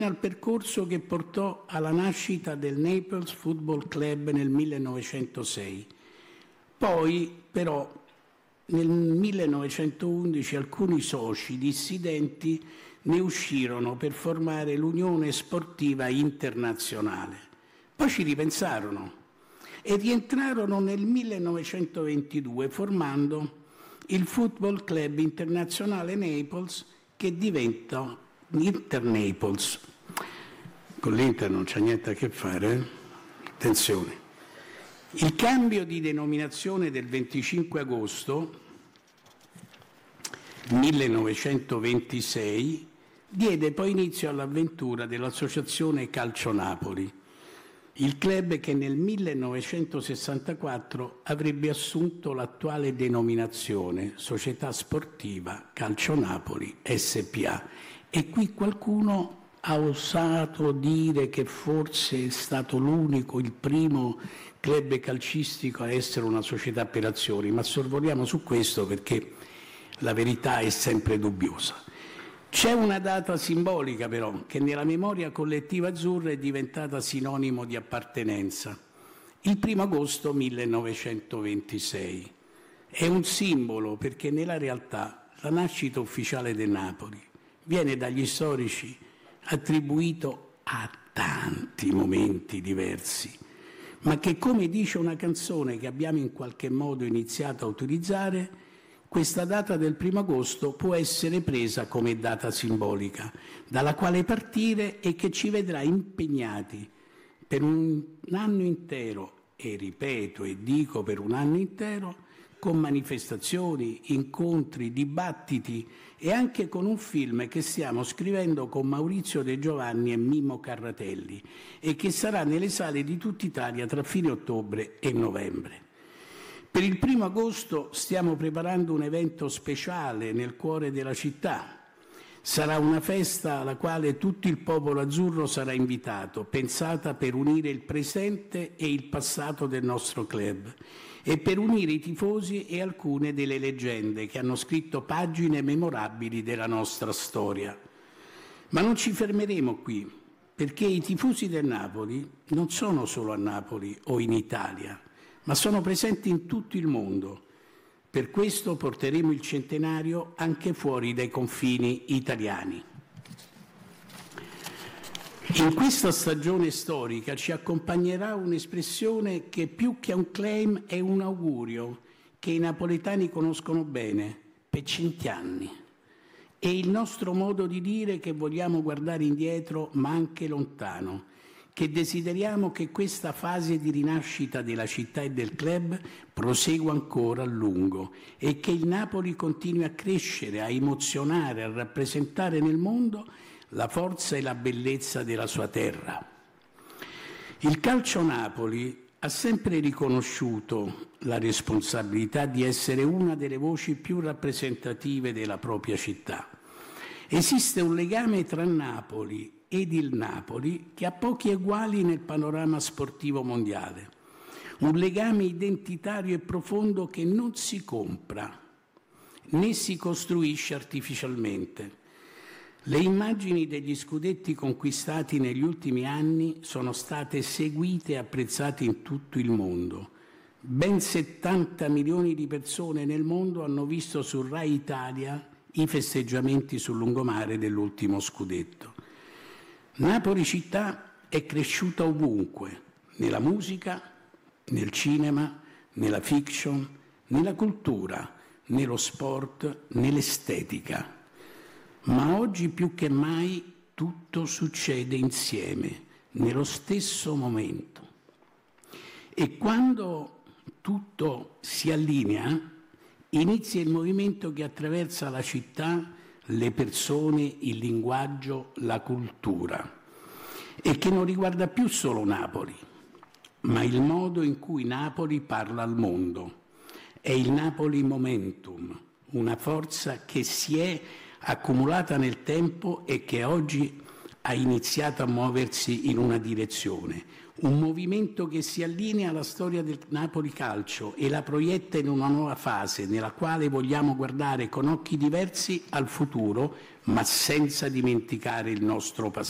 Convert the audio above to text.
al percorso che portò alla nascita del Naples Football Club nel 1906. Poi, però, nel 1911 alcuni soci dissidenti ne uscirono per formare l'Unione Sportiva Internazionale. Poi ci ripensarono e rientrarono nel 1922 formando il Football Club Internazionale Naples, che diventa Inter Naples. Con l'Inter non c'è niente a che fare, attenzione. Il cambio di denominazione del 25 agosto 1926 diede poi inizio all'avventura dell'Associazione Calcio Napoli, il club che nel 1964 avrebbe assunto l'attuale denominazione Società Sportiva Calcio Napoli SpA. E qui qualcuno ha osato dire che forse è stato l'unico, il primo club calcistico a essere una società per azioni, ma sorvoliamo su questo perché la verità è sempre dubbiosa. C'è una data simbolica però che nella memoria collettiva azzurra è diventata sinonimo di appartenenza. Il 1 agosto 1926 è un simbolo perché nella realtà la nascita ufficiale del Napoli viene dagli storici attribuito a tanti momenti diversi, ma che, come dice una canzone che abbiamo in qualche modo iniziato a utilizzare, questa data del 1 agosto può essere presa come data simbolica, dalla quale partire e che ci vedrà impegnati per un anno intero, e ripeto e dico per un anno intero, con manifestazioni, incontri, dibattiti e anche con un film che stiamo scrivendo con Maurizio De Giovanni e Mimmo Carratelli e che sarà nelle sale di tutta Italia tra fine ottobre e novembre. Per il 1 agosto stiamo preparando un evento speciale nel cuore della città. Sarà una festa alla quale tutto il popolo azzurro sarà invitato, pensata per unire il presente e il passato del nostro club e per unire i tifosi e alcune delle leggende che hanno scritto pagine memorabili della nostra storia. Ma non ci fermeremo qui, perché i tifosi del Napoli non sono solo a Napoli o in Italia, ma sono presenti in tutto il mondo. Per questo porteremo il centenario anche fuori dai confini italiani. In questa stagione storica ci accompagnerà un'espressione che più che un claim è un augurio che i napoletani conoscono bene, Peccintianni. È il nostro modo di dire che vogliamo guardare indietro ma anche lontano, che desideriamo che questa fase di rinascita della città e del club prosegua ancora a lungo e che il Napoli continui a crescere, a emozionare, a rappresentare nel mondo la forza e la bellezza della sua terra. Il Calcio Napoli ha sempre riconosciuto la responsabilità di essere una delle voci più rappresentative della propria città. Esiste un legame tra Napoli ed il Napoli che ha pochi eguali nel panorama sportivo mondiale. Un legame identitario e profondo che non si compra né si costruisce artificialmente. Le immagini degli scudetti conquistati negli ultimi anni sono state seguite e apprezzate in tutto il mondo. Ben 70 milioni di persone nel mondo hanno visto su Rai Italia i festeggiamenti sul lungomare dell'ultimo scudetto. Napoli città è cresciuta ovunque, nella musica, nel cinema, nella fiction, nella cultura, nello sport, nell'estetica. Ma oggi più che mai tutto succede insieme, nello stesso momento. E quando tutto si allinea, inizia il movimento che attraversa la città, le persone, il linguaggio, la cultura, e che non riguarda più solo Napoli, ma il modo in cui Napoli parla al mondo. È il Napoli Momentum, una forza che si è accumulata nel tempo e che oggi ha iniziato a muoversi in una direzione, un movimento che si allinea alla storia del Napoli Calcio e la proietta in una nuova fase nella quale vogliamo guardare con occhi diversi al futuro, ma senza dimenticare il nostro passato.